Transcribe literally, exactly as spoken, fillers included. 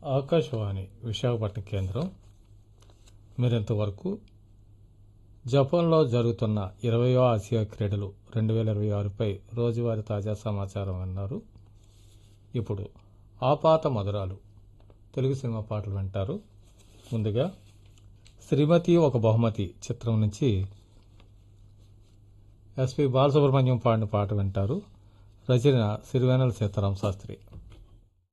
ఆకాశవాణి విశాఖపట్నం కేంద్రం. మీరింతవరకు జపాన్లో జరుగుతున్న ఇరవయో ఆసియా క్రీడలు రెండు వేల ఇరవై ఆరుపై రోజువారీ తాజా సమాచారం విన్నారు. ఇప్పుడు ఆపాత మధురాలు తెలుగు సినిమా పాటలు వింటారు. ముందుగా శ్రీమతి ఒక బహుమతి చిత్రం నుంచి ఎస్పి బాలసుబ్రహ్మణ్యం పాడిన పాట వింటారు. రచన సిరివేనల సీతారామ శాస్త్రి.